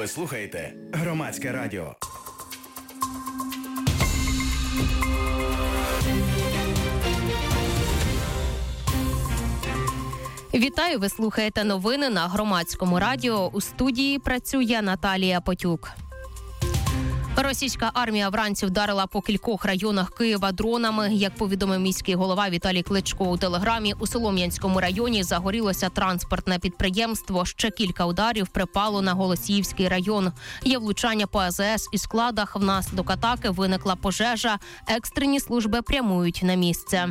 Ви слухаєте Громадське радіо. Вітаю, ви слухаєте новини на Громадському радіо. У студії працює Наталія Потюк. Російська армія вранці вдарила по кількох районах Києва дронами. Як повідомив міський голова Віталій Кличко у телеграмі, у Солом'янському районі загорілося транспортне підприємство. Ще кілька ударів припало на Голосіївський район. Є влучання по АЗС і складах. Внаслідок атаки виникла пожежа. Екстрені служби прямують на місце.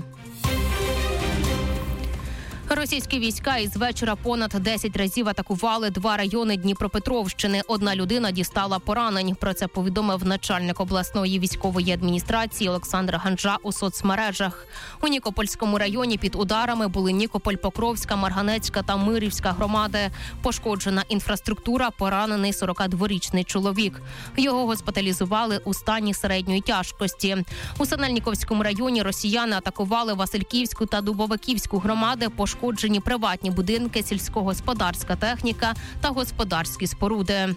Російські війська із вечора понад 10 разів атакували 2 райони Дніпропетровщини. Одна людина дістала поранень. Про це повідомив начальник обласної військової адміністрації Олександр Ганжа у соцмережах. У Нікопольському районі під ударами були Нікополь, Покровська, Марганецька та Мирівська громади. Пошкоджена інфраструктура, поранений 42-річний чоловік. Його госпіталізували у стані середньої тяжкості. У Синельніковському районі росіяни атакували Васильківську та Дубовиківську громади. Пошкоджені приватні будинки, сільськогосподарська техніка та господарські споруди.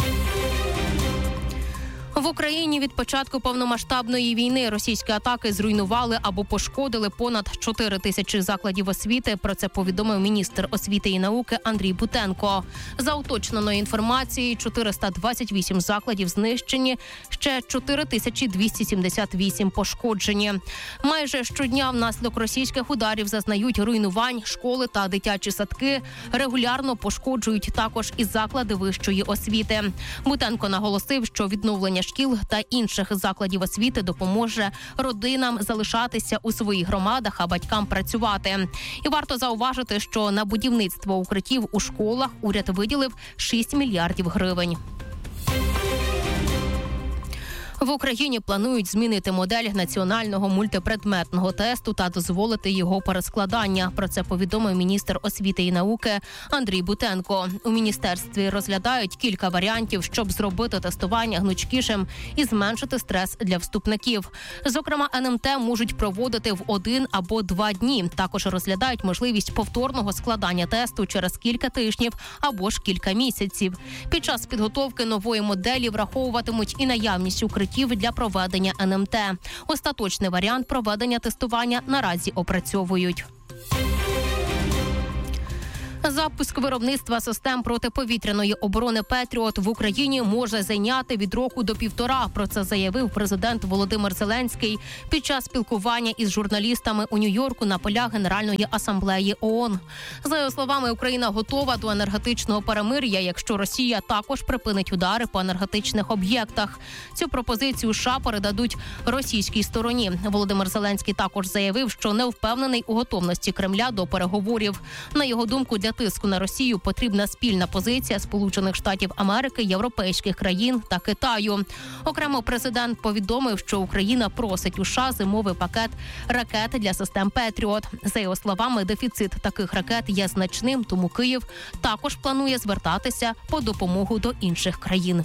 В Україні від початку повномасштабної війни російські атаки зруйнували або пошкодили понад 4 тисячі закладів освіти. Про це повідомив міністр освіти і науки Андрій Бутенко. За уточненою інформацією, 428 закладів знищені, ще 4278 пошкоджені. Майже щодня внаслідок російських ударів зазнають руйнувань школи та дитячі садки. Регулярно пошкоджують також і заклади вищої освіти. Бутенко наголосив, що відновлення шкіл та інших закладів освіти допоможе родинам залишатися у своїх громадах, а батькам працювати. І варто зауважити, що на будівництво укриттів у школах уряд виділив 6 мільярдів гривень. В Україні планують змінити модель національного мультипредметного тесту та дозволити його перескладання. Про це повідомив міністр освіти і науки Андрій Бутенко. У міністерстві розглядають кілька варіантів, щоб зробити тестування гнучкішим і зменшити стрес для вступників. Зокрема, НМТ можуть проводити в 1 або 2 дні. Також розглядають можливість повторного складання тесту через кілька тижнів або ж кілька місяців. Під час підготовки нової моделі враховуватимуть і наявність укриттів для проведення НМТ. Остаточний варіант проведення тестування наразі опрацьовують. Запуск виробництва систем протиповітряної оборони «Петріот» в Україні може зайняти від року до 1,5. Про це заявив президент Володимир Зеленський під час спілкування із журналістами у Нью-Йорку на полях Генеральної асамблеї ООН. За його словами, Україна готова до енергетичного перемир'я, якщо Росія також припинить удари по енергетичних об'єктах. Цю пропозицію США передадуть російській стороні. Володимир Зеленський також заявив, що не впевнений у готовності Кремля до переговорів. На його думку, для тиску на Росію потрібна спільна позиція Сполучених Штатів Америки, європейських країн та Китаю. Окремо президент повідомив, що Україна просить у США зимовий пакет ракет для систем «Петріот». За його словами, дефіцит таких ракет є значним, тому Київ також планує звертатися по допомогу до інших країн.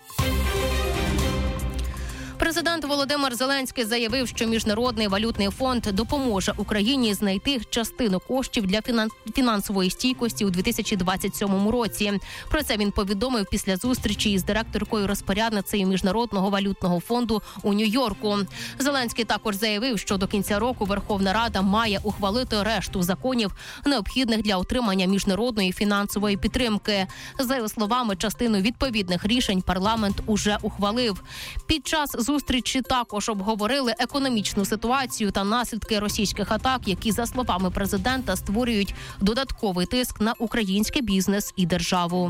Президент Володимир Зеленський заявив, що Міжнародний валютний фонд допоможе Україні знайти частину коштів для фінансової стійкості у 2027 році. Про це він повідомив після зустрічі із директоркою-розпорядницею Міжнародного валютного фонду у Нью-Йорку. Зеленський також заявив, що до кінця року Верховна Рада має ухвалити решту законів, необхідних для отримання міжнародної фінансової підтримки. За його словами, частину відповідних рішень парламент уже ухвалив. Під час зустрічі також обговорили економічну ситуацію та наслідки російських атак, які, за словами президента, створюють додатковий тиск на український бізнес і державу.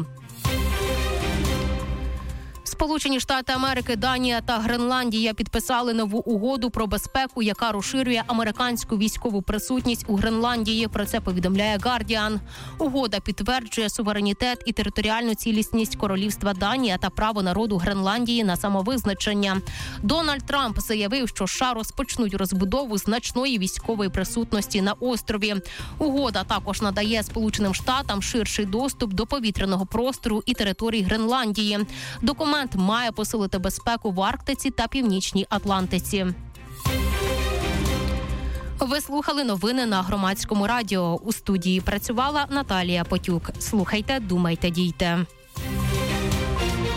Сполучені Штати Америки, Данія та Гренландія підписали нову угоду про безпеку, яка розширює американську військову присутність у Гренландії. Про це повідомляє Guardian. Угода підтверджує суверенітет і територіальну цілісність Королівства Данія та право народу Гренландії на самовизначення. Дональд Трамп заявив, що США розпочнуть розбудову значної військової присутності на острові. Угода також надає Сполученим Штатам ширший доступ до повітряного простору і територій Гренландії. Документ має посилити безпеку в Арктиці та Північній Атлантиці. Ви слухали новини на Громадському радіо. У студії працювала Наталія Потюк. Слухайте, думайте, дійте.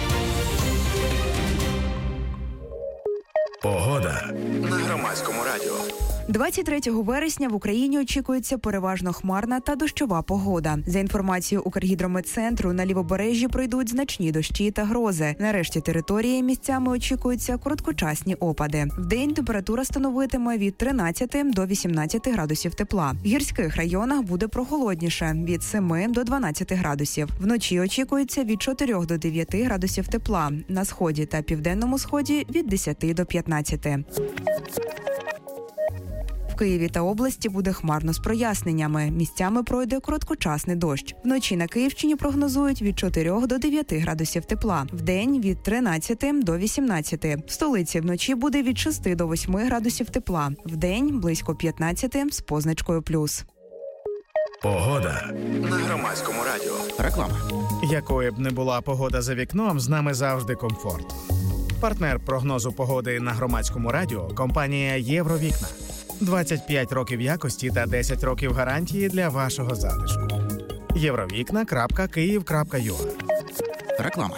23 вересня в Україні очікується переважно хмарна та дощова погода. За інформацією Укргідрометцентру, на лівобережжі пройдуть значні дощі та грози. На решті території місцями очікуються короткочасні опади. Вдень температура становитиме від 13 до 18 градусів тепла. В гірських районах буде прохолодніше – від 7 до 12 градусів. Вночі очікується від 4 до 9 градусів тепла. На сході та південному сході – від 10 до 15. В Києві та області буде хмарно з проясненнями. Місцями пройде короткочасний дощ. Вночі на Київщині прогнозують від 4 до 9 градусів тепла. Вдень – від 13 до 18. В столиці вночі буде від 6 до 8 градусів тепла. Вдень – близько 15 з позначкою плюс. Погода на Громадському радіо. Реклама. Якою б не була погода за вікном, з нами завжди комфорт. Партнер прогнозу погоди на Громадському радіо – компанія «Євровікна». 25 років якості та 10 років гарантії для вашого затишку. Євровікна.Київ.ua. Реклама.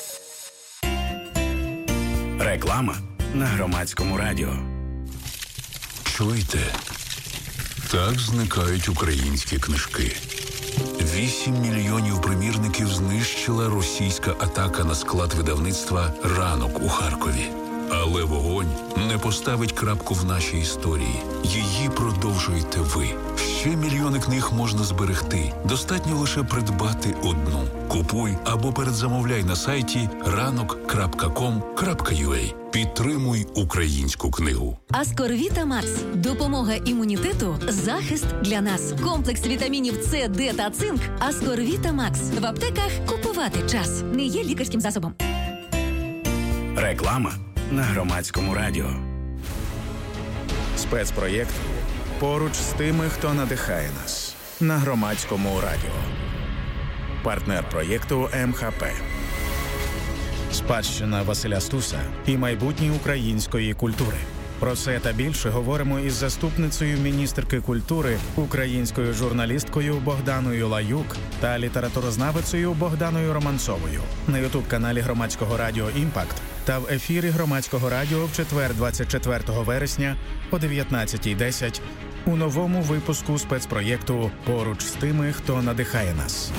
Реклама на Громадському радіо. Чуєте? Так зникають українські книжки. 8 мільйонів примірників знищила російська атака на склад видавництва «Ранок» у Харкові. Але вогонь не поставить крапку в нашій історії. Її продовжуєте ви. Ще мільйони книг можна зберегти. Достатньо лише придбати одну. Купуй або передзамовляй на сайті ranok.com.ua. Підтримуй українську книгу. Аскорвіта Макс. Допомога імунітету. Захист для нас. Комплекс вітамінів С, Д та цинк. Аскорвіта Макс. В аптеках купувати час. Не є лікарським засобом. Реклама на Громадському радіо. Спецпроєкт «Поруч з тими, хто надихає нас» на Громадському радіо. Партнер проєкту МХП. Спадщина Василя Стуса і майбутнє української культури. Про це та більше говоримо із заступницею міністерки культури, українською журналісткою Богданою Лаюк та літературознавицею Богданою Романцовою на ютуб-каналі Громадського радіо «Імпакт» та в ефірі Громадського радіо в четвер 24 вересня о 19:10 у новому випуску спецпроєкту «Поруч з тими, хто надихає нас».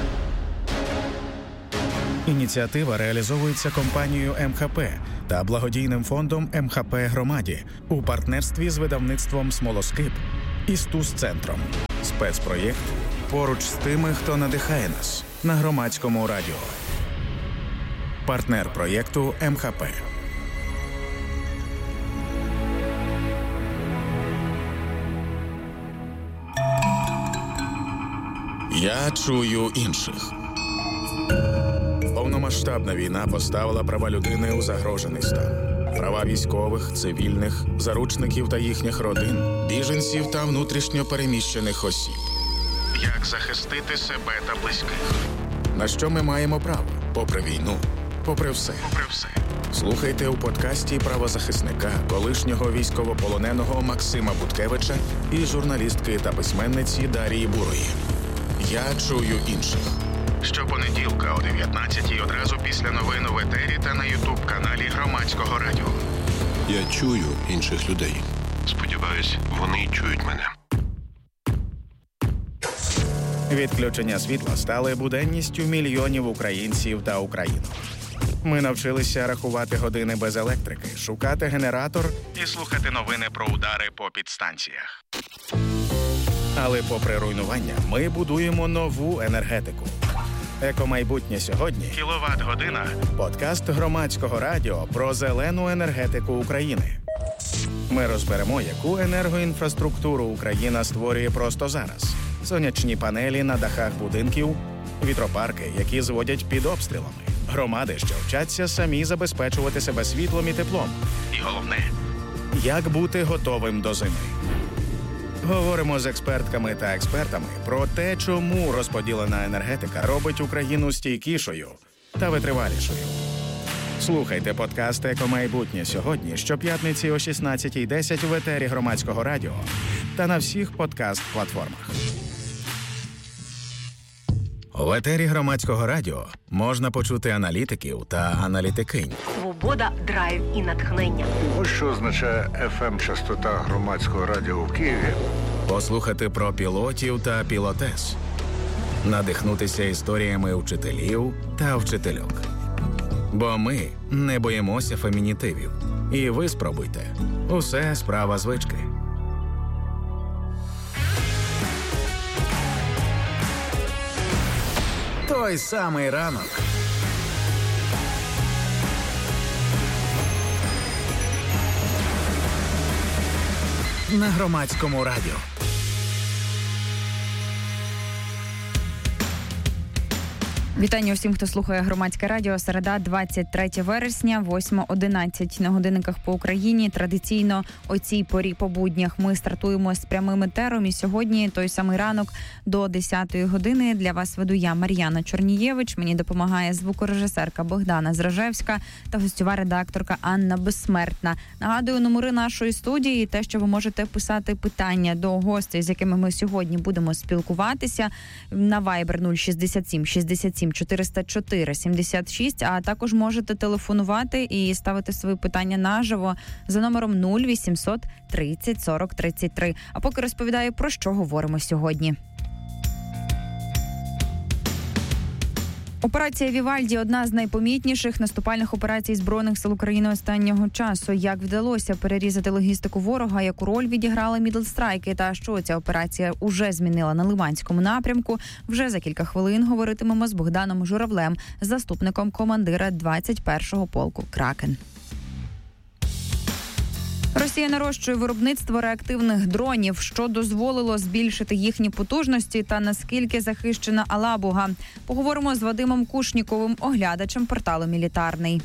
Ініціатива реалізовується компанією МХП та благодійним фондом МХП Громаді у партнерстві з видавництвом «Смолоскип» і Стус-центром. Спецпроєкт «Поруч з тими, хто надихає нас» на Громадському радіо. Партнер проєкту МХП. Я чую інших. Повномасштабна війна поставила права людини у загрожений стан. Права військових, цивільних, заручників та їхніх родин, Біженців та внутрішньо переміщених осіб. як захистити себе та близьких. На що ми маємо право? Попри війну, Попри все. Слухайте у подкасті правозахисника, колишнього військовополоненого Максима Буткевича і журналістки та письменниці Дарії Бурої. я чую інших. Щопонеділка о 19:00 одразу після новин в етері та на ютуб-каналі Громадського радіо. Я чую інших людей. Сподіваюсь, вони чують мене. Відключення світла стали буденністю мільйонів українців та українок. Ми навчилися рахувати години без електрики, шукати генератор і слухати новини про удари по підстанціях. Але попри руйнування, ми будуємо нову енергетику. Екомайбутнє сьогодні – кіловат-година. Подкаст Громадського радіо про зелену енергетику України. Ми розберемо, яку енергоінфраструктуру Україна створює просто зараз. Сонячні панелі на дахах будинків, вітропарки, які зводять під обстрілами. Громади, що вчаться самі забезпечувати себе світлом і теплом. І головне – як бути готовим до зими. Говоримо з експертками та експертами про те, чому розподілена енергетика робить Україну стійкішою та витривалішою. Слухайте подкаст «Екомайбутнє сьогодні» щоп'ятниці о 16:10 в етері Громадського радіо та на всіх подкаст-платформах. В етері Громадського радіо можна почути аналітиків та аналітикинь. Свобода, драйв і натхнення. Ось що означає FM-частота Громадського радіо в Києві. Послухати про пілотів та пілотес. Надихнутися історіями вчителів та вчительок. Бо ми не боїмося фемінітивів. І ви спробуйте. Усе справа звички. Той самий ранок. На Громадському радіо. Вітання усім, хто слухає Громадське радіо. Середа, 23 вересня, 8:11 на годинниках по Україні. Традиційно о цій порі по буднях ми стартуємо з прямим етером. І сьогодні той самий ранок до 10-ї години. Для вас веду я, Мар'яна Чорнієвич. Мені допомагає звукорежисерка Богдана Зражевська та гостьова редакторка Анна Безсмертна. Нагадую, номери нашої студії, те, що ви можете писати питання до гостей, з якими ми сьогодні будемо спілкуватися, на Viber 067 67 404 76, а також можете телефонувати і ставити свої питання наживо за номером 0800 30 40 33. А поки розповідаю, про що говоримо сьогодні. Операція «Вівальді» – одна з найпомітніших наступальних операцій Збройних сил України останнього часу. Як вдалося перерізати логістику ворога, яку роль відіграли мідлстрайки та що ця операція уже змінила на Лиманському напрямку, вже за кілька хвилин говоритимемо з Богданом Журавлем, заступником командира 21-го полку «Кракен». Росія нарощує виробництво реактивних дронів, що дозволило збільшити їхні потужності та наскільки захищена Алабуга. Поговоримо з Вадимом Кушніковим, оглядачем порталу «Мілітарний».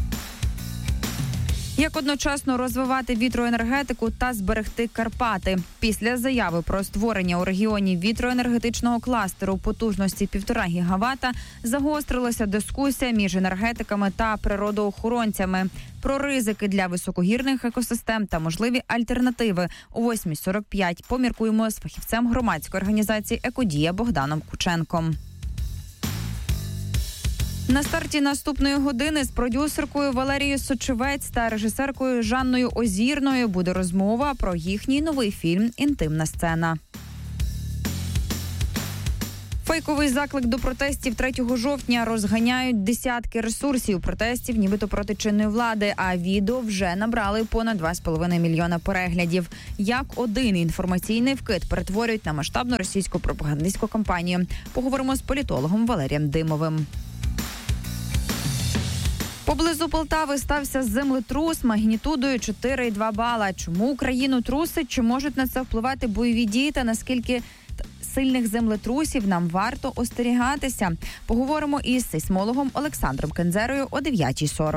Як одночасно розвивати вітроенергетику та зберегти Карпати? Після заяви про створення у регіоні вітроенергетичного кластеру потужності 1,5 гігавата загострилася дискусія між енергетиками та природоохоронцями про ризики для високогірних екосистем та можливі альтернативи. О 8:45 поміркуємо з фахівцем громадської організації «Екодія» Богданом Кученком. На старті наступної години з продюсеркою Валерією Сочевець та режисеркою Жанною Озірною буде розмова про їхній новий фільм «Інтимна сцена». Фейковий заклик до протестів 3 жовтня розганяють десятки ресурсів протестів, нібито проти чинної влади, а відео вже набрали понад 2,5 мільйона переглядів. Як один інформаційний вкид перетворюють на масштабну російську пропагандистську кампанію? Поговоримо з політологом Валерієм Димовим. Поблизу Полтави стався землетрус магнітудою 4,2 бала. Чому Україну трусить? Чи можуть на це впливати бойові дії та наскільки сильних землетрусів нам варто остерігатися? Поговоримо із сейсмологом Олександром Кензерою о 9:40.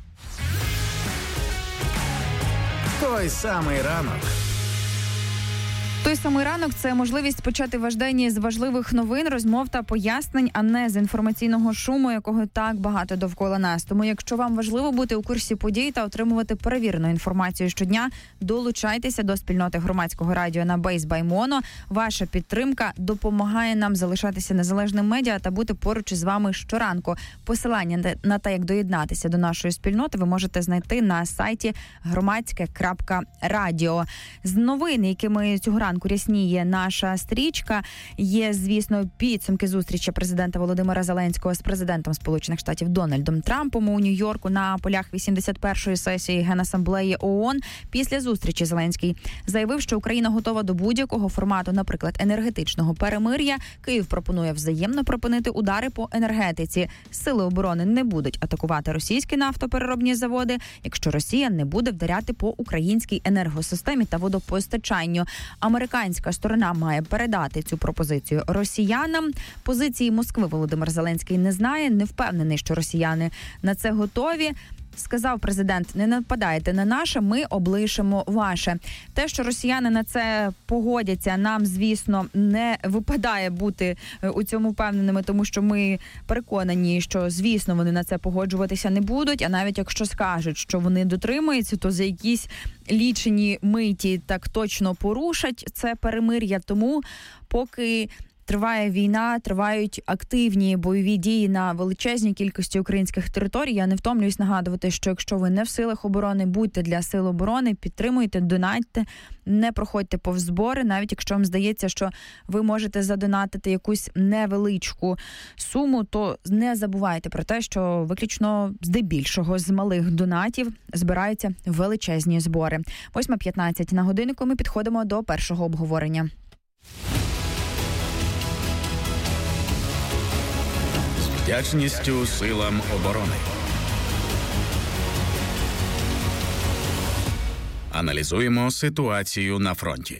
Той самий ранок. Той самий ранок – це можливість почати ваш день із важливих новин, розмов та пояснень, а не з інформаційного шуму, якого так багато довкола нас. Тому, якщо вам важливо бути у курсі подій та отримувати перевірену інформацію щодня, долучайтеся до спільноти Громадського радіо на Base by Mono. Ваша підтримка допомагає нам залишатися незалежним медіа та бути поруч із вами щоранку. Посилання на те, як доєднатися до нашої спільноти, ви можете знайти на сайті громадське.радіо. З новин, якими цього ранку рясніє наша стрічка, є, звісно, підсумки зустрічі президента Володимира Зеленського з президентом Сполучених Штатів Дональдом Трампом у Нью-Йорку на полях 81-ї сесії Генасамблеї ООН. Після зустрічі Зеленський заявив, що Україна готова до будь-якого формату, наприклад, енергетичного перемир'я. Київ пропонує взаємно припинити удари по енергетиці. Сили оборони не будуть атакувати російські нафтопереробні заводи, якщо Росія не буде вдаряти по українській енергосистемі та водопостачанню. Американська сторона має передати цю пропозицію росіянам. Позиції Москви Володимир Зеленський не знає, не впевнений, що росіяни на це готові. Сказав президент: не нападайте на наше, ми облишимо ваше. Те, що росіяни на це погодяться, нам, звісно, не випадає бути у цьому впевненими, тому що ми переконані, що, звісно, вони на це погоджуватися не будуть, а навіть якщо скажуть, що вони дотримуються, то за якісь лічені миті так точно порушать це перемир'я. Тому поки триває війна, тривають активні бойові дії на величезній кількості українських територій. Я не втомлююсь нагадувати, що якщо ви не в силах оборони, будьте для сил оборони, підтримуйте, донатьте, не проходьте повз збори, навіть якщо вам здається, що ви можете задонатити якусь невеличку суму, то не забувайте про те, що виключно здебільшого з малих донатів збираються величезні збори. 8:15 на годиннику, ми підходимо до першого обговорення. З вдячністю силам оборони. Аналізуємо ситуацію на фронті.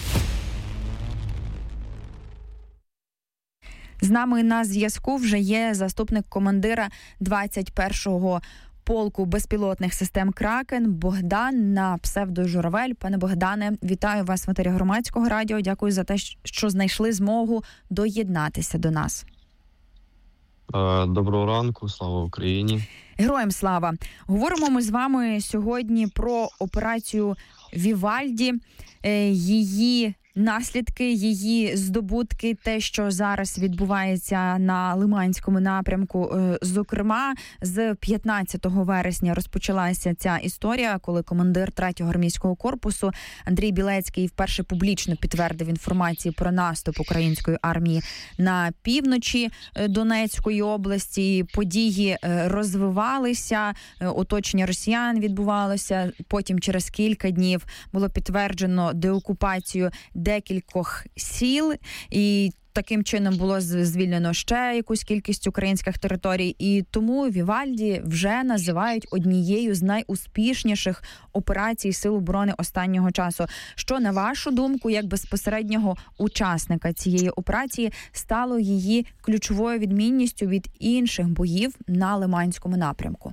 З нами на зв'язку вже є заступник командира 21-го полку безпілотних систем «Кракен» Богдан на псевдо Журавель. Пане Богдане, вітаю вас в етері Громадського радіо. Дякую за те, що знайшли змогу доєднатися до нас. Доброго ранку, слава Україні. Героям слава. Говоримо ми з вами сьогодні про операцію «Вівальді», її наслідки, її здобутки, те, що зараз відбувається на Лиманському напрямку. Зокрема, з 15 вересня розпочалася ця історія, коли командир 3-го армійського корпусу Андрій Білецький вперше публічно підтвердив інформацію про наступ української армії на півночі Донецької області. Події розвивалися, оточення росіян відбувалося. Потім через кілька днів було підтверджено деокупацію декількох сіл, і таким чином було звільнено ще якусь кількість українських територій. І тому Вівальді вже називають однією з найуспішніших операцій Сил оборони останнього часу. Що, на вашу думку, як безпосереднього учасника цієї операції, стало її ключовою відмінністю від інших боїв на Лиманському напрямку?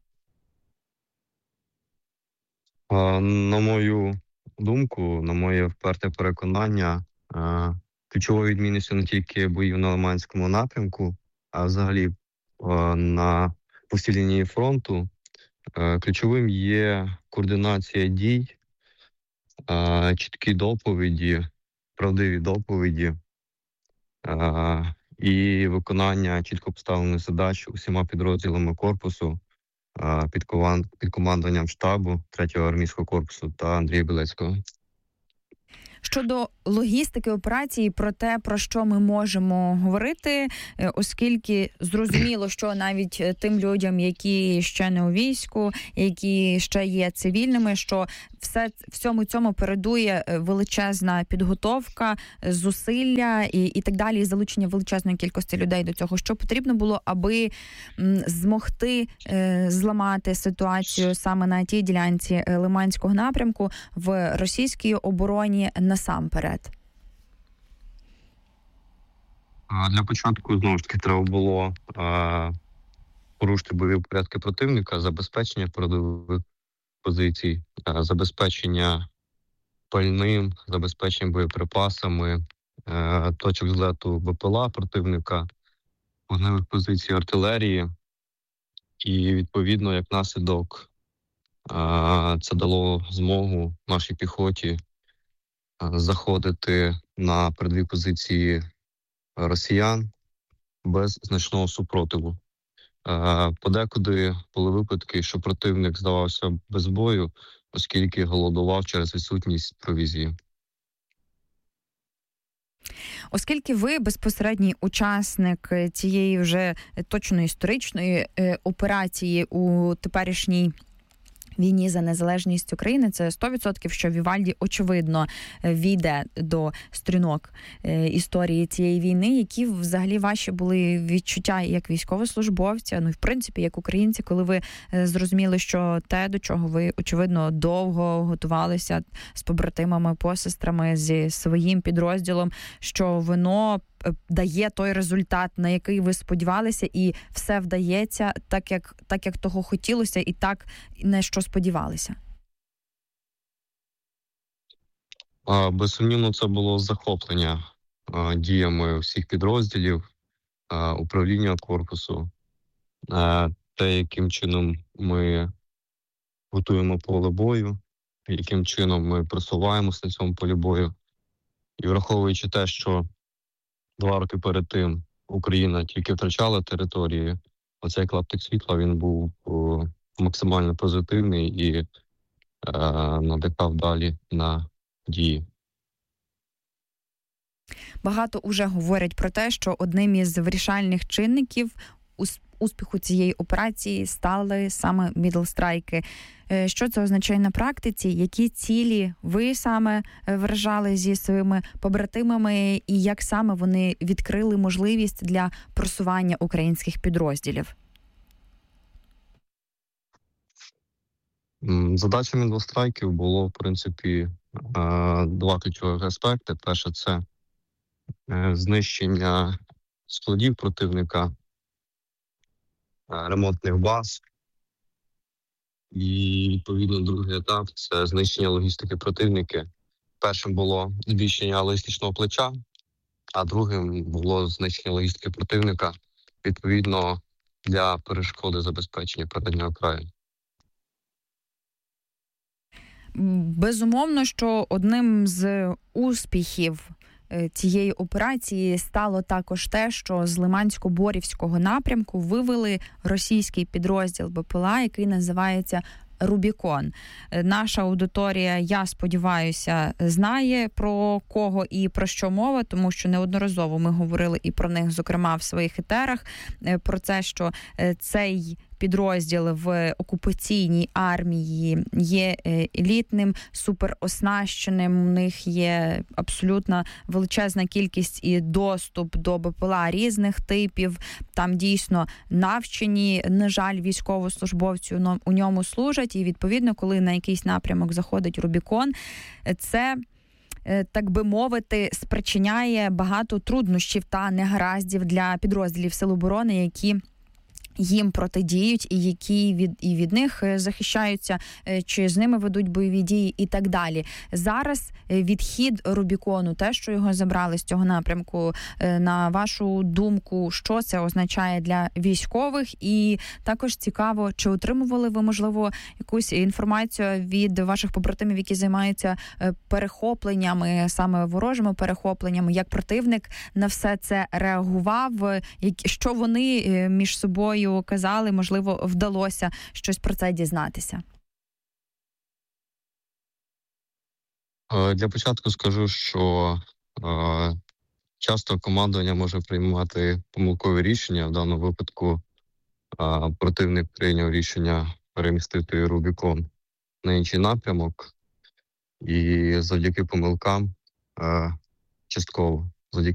На мою думку, на моє вперте переконання, ключовою відмінністю не тільки боїв на Лиманському напрямку, а взагалі по всій лінії фронту, ключовим є координація дій, чіткі доповіді, правдиві доповіді і виконання чітко поставлених задач усіма підрозділами корпусу під командуванням штабу 3-го армійського корпусу та Андрія Білецького. Щодо логістики операції, про те, про що ми можемо говорити, оскільки зрозуміло, що навіть тим людям, які ще не у війську, які ще є цивільними, що всьому цьому передує величезна підготовка, зусилля і так далі, і залучення величезної кількості людей до цього. Що потрібно було, аби змогти зламати ситуацію саме на тій ділянці Лиманського напрямку в російській обороні насамперед? Для початку, знову ж таки, треба було порушити бойові порядки противника, забезпечення передових позицій, забезпечення пальним, забезпечення боєприпасами, точок злету БПЛА противника, вогневих позицій артилерії. І, відповідно, як наслідок, це дало змогу нашій піхоті заходити на передові позиції росіян без значного супротиву. Подекуди були випадки, що противник здавався без бою, оскільки голодував через відсутність провізії. Оскільки ви безпосередній учасник цієї вже точно історичної операції у теперішній війні за незалежність України, це 100%, що Вівальді, очевидно, війде до сторінок історії цієї війни. Які взагалі ваші були відчуття як військовослужбовця, ну і в принципі як українці, коли ви зрозуміли, що те, до чого ви, очевидно, довго готувалися з побратимами, посестрами, зі своїм підрозділом, що воно дає той результат, на який ви сподівалися, і все вдається так, як того хотілося, і так, на що сподівалися? Безсумнівно, це було захоплення діями всіх підрозділів, управління корпусу, те, яким чином ми готуємо поле бою, яким чином ми просуваємося на цьому полі бою. І враховуючи те, що 2 роки перед тим Україна тільки втрачала території, оцей клаптик світла, він був максимально позитивний і надихав далі на дії. Багато уже говорять про те, що одним із вирішальних чинників успіху цієї операції стали саме мідлстрайки. Що це означає на практиці? Які цілі ви саме вражали зі своїми побратимами і як саме вони відкрили можливість для просування українських підрозділів? Задача мідлстрайків було, в принципі, 2 ключових аспекти. Перше – це знищення складів противника, ремонтних баз. І, відповідно, другий етап – це знищення логістики противника. Першим було збільшення логістичного плеча, а другим було знищення логістики противника, відповідно, для перешкоди забезпечення переднього краю. Безумовно, що одним з успіхів цієї операції стало також те, що з Лимансько-Борівського напрямку вивели російський підрозділ БПЛА, який називається «Рубікон». Наша аудиторія, я сподіваюся, знає, про кого і про що мова, тому що неодноразово ми говорили і про них, зокрема, в своїх етерах, про те, що цей підрозділ в окупаційній армії є елітним, супероснащеним, у них є абсолютно величезна кількість і доступ до БПЛА різних типів, там дійсно навчені, на жаль, військовослужбовці у ньому служать, і відповідно, коли на якийсь напрямок заходить Рубікон, це, так би мовити, спричиняє багато труднощів та негараздів для підрозділів Сил оборони, які їм протидіють і які від них захищаються, чи з ними ведуть бойові дії і так далі. Зараз відхід Рубікону, те, що його забрали з цього напрямку, на вашу думку, що це означає для військових? І також цікаво, чи отримували ви, можливо, якусь інформацію від ваших побратимів, які займаються перехопленнями, саме ворожими перехопленнями, як противник на все це реагував, що вони між собою казали, можливо, вдалося щось про це дізнатися? Для початку скажу, що часто командування може приймати помилкові рішення. В даному випадку противник прийняв рішення перемістити Рубікон на інший напрямок. І завдяки помилкам частково